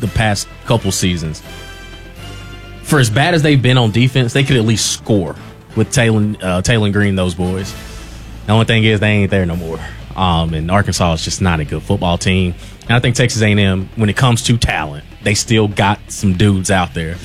the past couple seasons. For as bad as they've been on defense, they could at least score with Taylor Green, those boys. The only thing is they ain't there no more. And Arkansas is just not a good football team. And I think Texas A&M, when it comes to talent, they still got some dudes out there.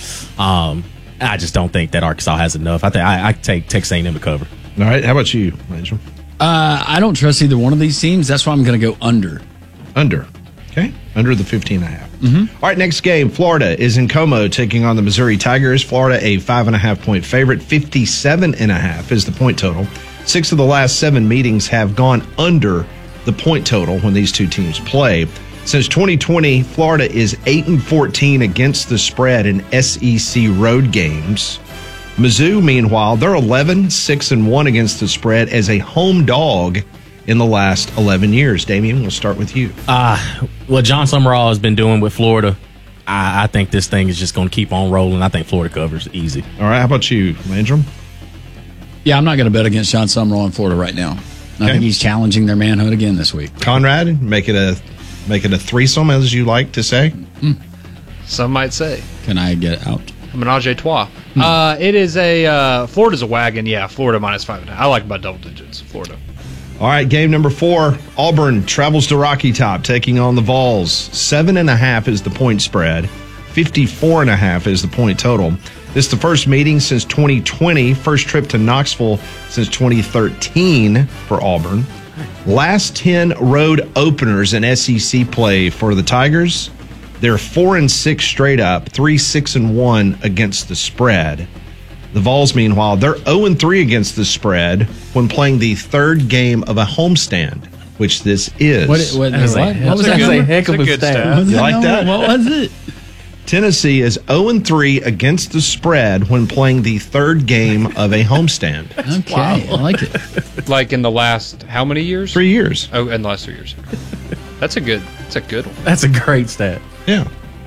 I just don't think that Arkansas has enough. I take Texas A&M to cover. All right. How about you, Angel? I don't trust either one of these teams. That's why I'm going to go under. Under. Okay. Under the 15.5. Mm-hmm. All right. Next game. Florida is in Como taking on the Missouri Tigers. Florida, a 5.5-point favorite. 57.5 is the point total. 6 of the last 7 meetings have gone under the point total when these two teams play. Since 2020, Florida is 8-14 against the spread in SEC road games. Mizzou, meanwhile, they're 11-6-1 against the spread as a home dog in the last 11 years. Damian, we'll start with you. What John Summerall has been doing with Florida, I think this thing is just going to keep on rolling. I think Florida covers easy. All right. How about you, Landrum? Yeah, I'm not going to bet against John Summerall in Florida right now. I think he's challenging their manhood again this week. Conrad, make it a threesome, as you like to say. Some might say. Can I get out? Menage a trois. It is Florida's a wagon. Yeah, Florida minus 5.5. I like about double digits. Florida. All right, game number 4. Auburn travels to Rocky Top, taking on the Vols. 7.5 is the point spread. 54.5 is the point total. This is the first meeting since 2020. First trip to Knoxville since 2013 for Auburn. Last 10 road openers in SEC play for the Tigers. They're 4-6 straight up, 3-6-1 against the spread. The Vols, meanwhile, they're 0-3 against the spread when playing the third game of a homestand, which this is. What was that? That's a heck of a stat. You like that? What was it? Tennessee is 0-3 against the spread when playing the third game of a homestand. Okay, wow. I like it. Like in the last how many years? 3 years. Oh, in the last 3 years. That's a good one. That's a great stat. Yeah.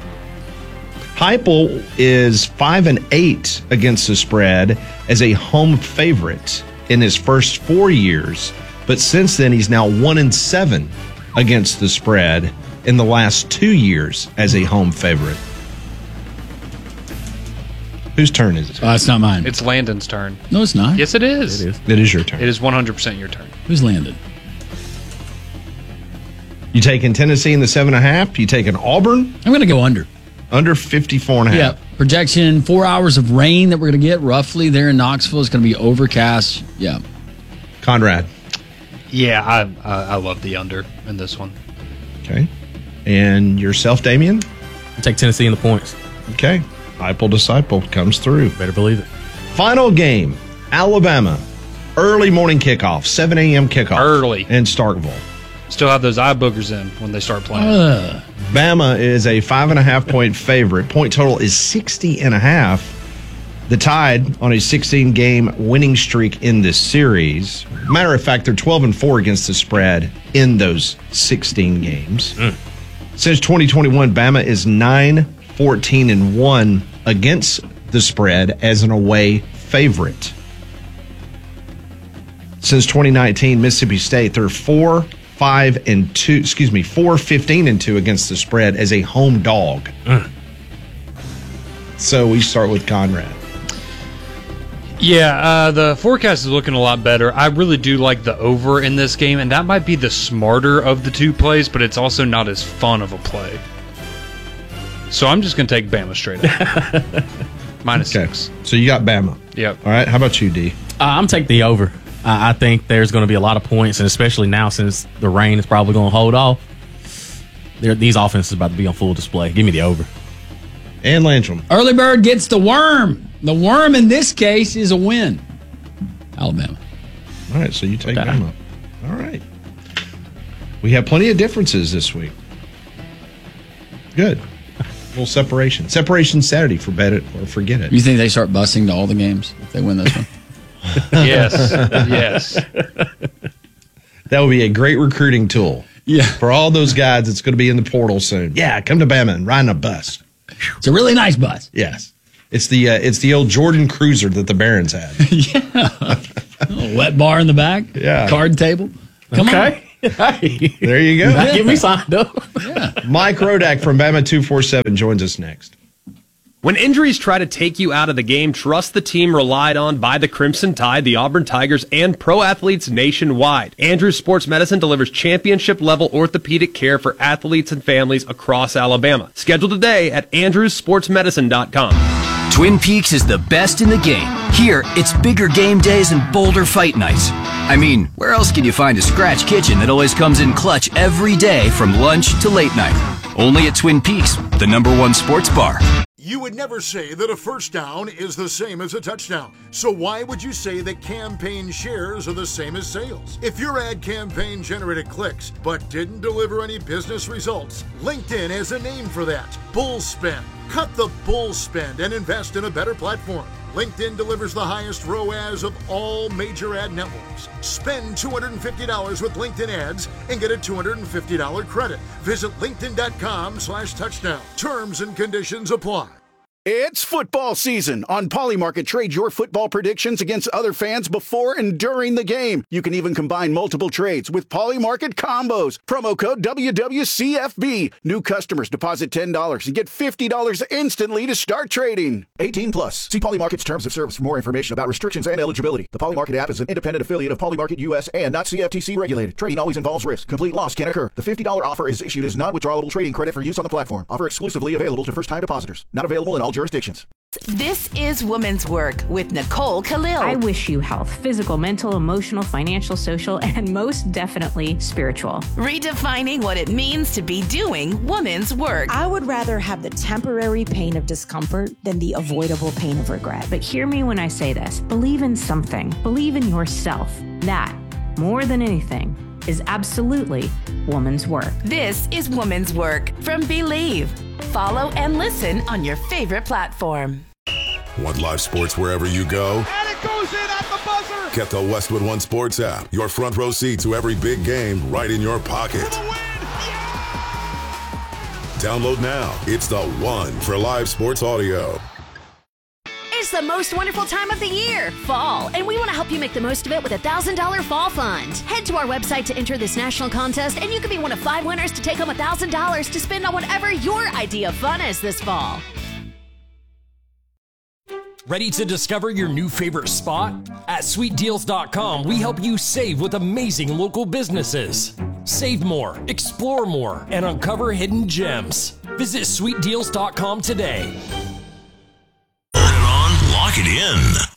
Heupel is 5-8 against the spread as a home favorite in his first 4 years, but since then he's now 1-7 against the spread in the last 2 years as a home favorite. Whose turn is it? It's not mine. It's Landon's turn. No, it's not. Yes, it is. It is your turn. It is 100% your turn. Who's Landon? You taking Tennessee in the 7.5? You taking Auburn? I'm going to go under. Under 54.5. Yeah. Projection, 4 hours of rain that we're going to get roughly there in Knoxville. It's going to be overcast. Yeah. Conrad. Yeah, I love the under in this one. Okay. And yourself, Damian? I take Tennessee in the points. Okay. Heupel disciple comes through. Better believe it. Final game, Alabama. Early morning kickoff, 7 a.m. kickoff. Early. In Starkville. Still have those eye boogers in when they start playing. Bama is a 5.5-point favorite. Point total is 60.5. The Tide on a 16-game winning streak in this series. Matter of fact, they're 12-4 against the spread in those 16 games. Since 2021, Bama is 9-14-1 against the spread as an away favorite. Since 2019, Mississippi State, they're 4-15-2 against the spread as a home dog. So we start with Conrad. Yeah, the forecast is looking a lot better. I really do like the over in this game, and that might be the smarter of the two plays, but it's also not as fun of a play. So I'm just going to take Bama straight up. -6. So you got Bama. Yep. All right. How about you, D? I'm taking the over. I think there's going to be a lot of points, and especially now since the rain is probably going to hold off, these offenses are about to be on full display. Give me the over. And Landrum. Early bird gets the worm. The worm in this case is a win. Alabama. All right, so you take Bama. All right. We have plenty of differences this week. Good. A little separation. Separation Saturday for bet it or forget it. You think they start busing to all the games if they win this one? Yes. Yes. That would be a great recruiting tool. Yeah. For all those guys that's going to be in the portal soon. Yeah, come to Bama and ride in a bus. It's a really nice bus. Yes. It's the old Jordan Cruiser that the Barons had. Yeah. A wet bar in the back. Yeah. Card table. Come on. Hey, There you go. get me signed up. Mike Rodak from Bama 247 joins us next. When injuries try to take you out of the game, trust the team relied on by the Crimson Tide, the Auburn Tigers, and pro athletes nationwide. Andrews Sports Medicine delivers championship-level orthopedic care for athletes and families across Alabama. Schedule today at andrewsportsmedicine.com. Twin Peaks is the best in the game. Here, it's bigger game days and bolder fight nights. I mean, where else can you find a scratch kitchen that always comes in clutch every day from lunch to late night? Only at Twin Peaks, the #1 sports bar. You would never say that a first down is the same as a touchdown. So why would you say that campaign shares are the same as sales? If your ad campaign generated clicks but didn't deliver any business results, LinkedIn has a name for that: bull spend. Cut the bull spend and invest in a better platform. LinkedIn delivers the highest ROAS of all major ad networks. Spend $250 with LinkedIn ads and get a $250 credit. Visit linkedin.com/touchdown. Terms and conditions apply. It's football season. On Polymarket, trade your football predictions against other fans before and during the game. You can even combine multiple trades with Polymarket combos. Promo code WWCFB. New customers deposit $10 and get $50 instantly to start trading. 18 plus. See Polymarket's terms of service for more information about restrictions and eligibility. The Polymarket app is an independent affiliate of Polymarket US and not CFTC regulated. Trading always involves risk. Complete loss can occur. The $50 offer is issued as non-withdrawable trading credit for use on the platform. Offer exclusively available to first-time depositors. Not available in all jurisdictions. This is Woman's Work with Nicole Khalil. I wish you health, physical, mental, emotional, financial, social, and most definitely spiritual. Redefining what it means to be doing woman's work. I would rather have the temporary pain of discomfort than the avoidable pain of regret. But hear me when I say this. Believe in something. Believe in yourself. That, more than anything, is absolutely woman's work. This is Woman's Work from Believe. Follow and listen on your favorite platform. Want live sports wherever you go? And it goes in at the buzzer! Get the Westwood One Sports app. Your front row seat to every big game right in your pocket. For the win! Yeah! Download now. It's the one for live sports audio. It's the most wonderful time of the year, fall, and we want to help you make the most of it with a $1,000 fall fund. Head to our website to enter this national contest, and you can be one of 5 winners to take home $1,000 to spend on whatever your idea of fun is this fall. Ready to discover your new favorite spot? At SweetDeals.com, we help you save with amazing local businesses. Save more, explore more, and uncover hidden gems. Visit SweetDeals.com today. Lock it in.